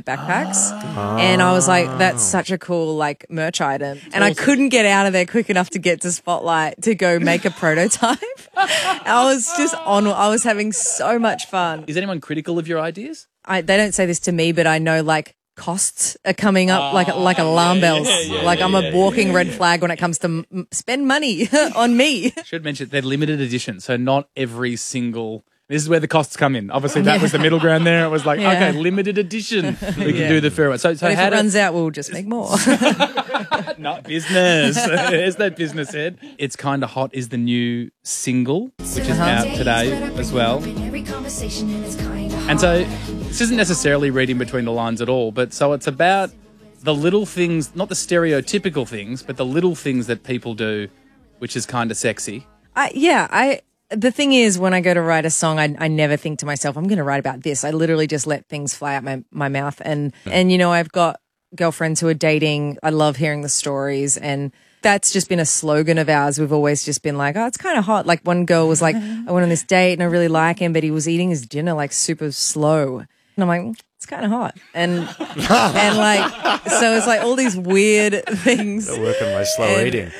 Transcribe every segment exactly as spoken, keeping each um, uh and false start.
backpacks. Oh. And I was like, that's such a cool like merch item. And awesome. I couldn't get out of there quick enough to get to Spotlight to go make a prototype. I was just on, I was having so much fun. Is anyone critical of your ideas? I, they don't say this to me, but I know like costs are coming up oh, like like alarm yeah, bells. Yeah, yeah, like yeah, I'm a walking yeah, red yeah. flag when it comes to m- spend money on me. Should mention they're limited edition, so not every single. This is where the costs come in. Obviously, that yeah. was the middle ground there. It was like, yeah. okay, limited edition. We can yeah. do the fair one. So, so but if how it do... runs out, we'll just make more. Not business. There's that business head. It's Kinda Hot is the new single, which is uh-huh. out today as well. And so this isn't necessarily reading between the lines at all, but so it's about the little things, not the stereotypical things, but the little things that people do, which is kind of sexy. Uh, yeah, I... The thing is, when I go to write a song, I, I never think to myself, I'm going to write about this. I literally just let things fly out my, my mouth. And, and, you know, I've got girlfriends who are dating. I love hearing the stories. And that's just been a slogan of ours. We've always just been like, oh, it's kind of hot. Like one girl was like, I went on this date and I really like him, but he was eating his dinner like super slow. And I'm like, it's kind of hot. And, and like, so it's like all these weird things. I work on my slow and, eating.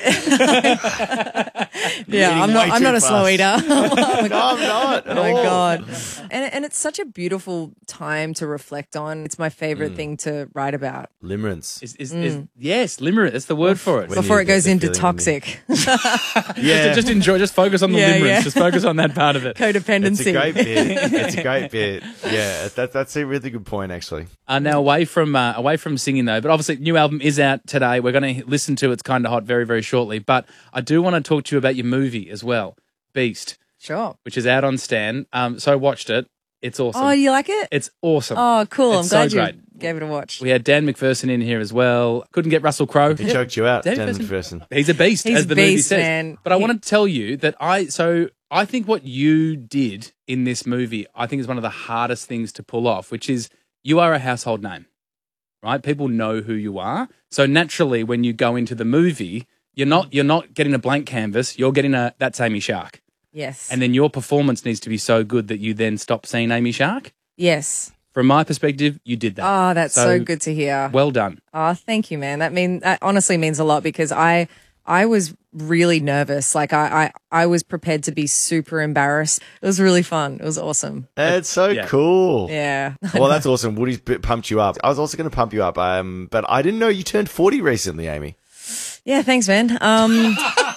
yeah, I'm not, I'm not a slow eater. oh my no, I'm not. Oh my God. And, and it's such a beautiful time to reflect on. It's my favorite mm. thing to write about. Limerence. Is, is, mm. is, yes, limerence. That's the word for it. When Before it goes into toxic. yeah. Just, just enjoy, just focus on the yeah, limerence. Yeah. Just focus on that part of it. Codependency. It's a great bit. It's a great bit. Yeah, that, that's a really good point, actually. Uh, now, away from uh, away from singing, though, but obviously, new album is out today. We're going to listen to It's Kinda Hot very, very shortly. But I do want to talk to you about your movie as well, Beast. Sure. Which is out on Stan. Um, so I watched it. It's awesome. Oh, you like it? It's awesome. Oh, cool. It's I'm glad so you great. gave it a watch. We had Dan McPherson in here as well. Couldn't get Russell Crowe. He choked you out, Dan, Dan McPherson. He's a beast, He's as the beast, movie says. Man. But I he... want to tell you that I, so I think what you did in this movie, I think is one of the hardest things to pull off, which is you are a household name, right? People know who you are. So naturally, when you go into the movie, you're not, you're not getting a blank canvas. You're getting a, that's Amy Shark. Yes. And then your performance needs to be so good that you then stop seeing Amy Shark. Yes. From my perspective, you did that. Oh, that's so, so good to hear. Well done. Oh, thank you, man. That mean that honestly means a lot because I I was really nervous. Like I, I, I was prepared to be super embarrassed. It was really fun. It was awesome. It's so yeah. cool. Yeah. Well, that's awesome. Woody's pumped you up. I was also going to pump you up, um, but I didn't know you turned forty recently, Amy. Yeah, thanks, man. Um,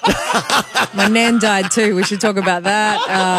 my nan died too. We should talk about that.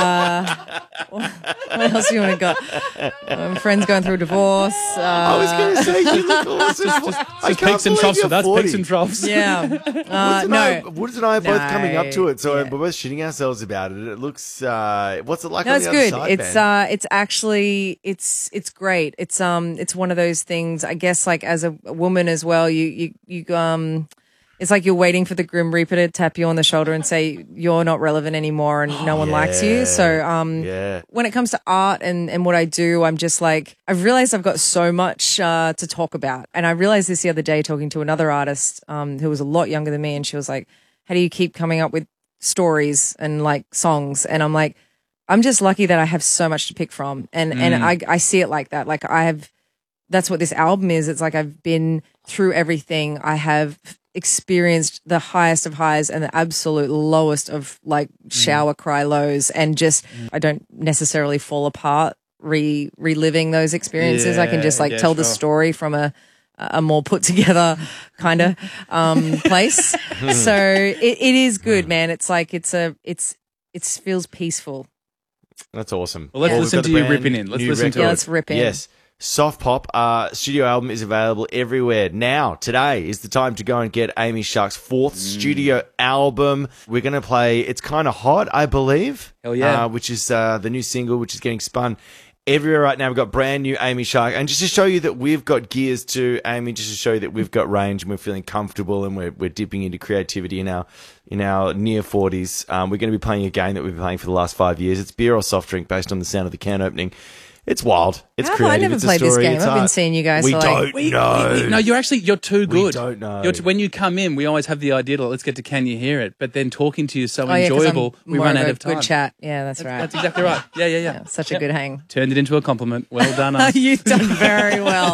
Uh, what else do you want to got? My friend's going through a divorce. Uh, I was going to say, you look awesome. Just, just, I just peaks and troughs for that. Peaks and troughs. Yeah. Uh, Woods no. I, Woods and I are both no. coming up to it, so yeah. we're both shitting ourselves about it. It looks, uh, what's it like no, on it's the good. other side, It's, man? uh, it's actually, it's, it's great. It's, um, it's one of those things, I guess, like as a woman as well, you, you, you, um, it's like you're waiting for the Grim Reaper to tap you on the shoulder and say you're not relevant anymore and no one yeah. likes you. So um, yeah. when it comes to art and, and what I do, I'm just like, I've realized I've got so much uh, to talk about. And I realized this the other day talking to another artist um, who was a lot younger than me. And she was like, how do you keep coming up with stories and like songs? And I'm like, I'm just lucky that I have so much to pick from. And, mm. and I, I see it like that. Like I have, that's what this album is. It's like I've been through everything. I have experienced the highest of highs and the absolute lowest of like shower mm. cry lows, and just mm. I don't necessarily fall apart re reliving those experiences. Yeah, I can just like yeah, tell sure. the story from a a more put together kind of um place. So it, it is good, man. It's like it's a it's it feels peaceful. That's awesome. Well, let's yeah. listen to you ripping in. Let's listen record. to yeah, it. let's rip in. Yes. Soft Pop uh, studio album is available everywhere. Now, today is the time to go and get Amy Shark's fourth mm. studio album. We're going to play It's Kinda Hot, I believe. Hell yeah. Uh, which is uh, the new single, which is getting spun everywhere right now. We've got brand new Amy Shark. And just to show you that we've got gears too, Amy, just to show you that we've got range and we're feeling comfortable and we're, we're dipping into creativity in our in our near forties. Um, we're going to be playing a game that we've been playing for the last five years. It's beer or soft drink based on the sound of the can opening. It's wild. It's How have creative. I never it's played a story. this game? It's I've been art. seeing you guys We for don't like... We, know. we, we, no, you're actually, you're too good. We don't know. You're t- when you come in, we always have the idea, like, let's get to Can You Hear It? But then talking to you is so Oh, yeah, 'cause enjoyable, I'm we more run of out a of time. Good chat. Yeah, that's right. That's exactly right. Yeah, yeah, yeah. Yeah, such yeah. a good hang. Turned it into a compliment. Well done, us. You've done very well.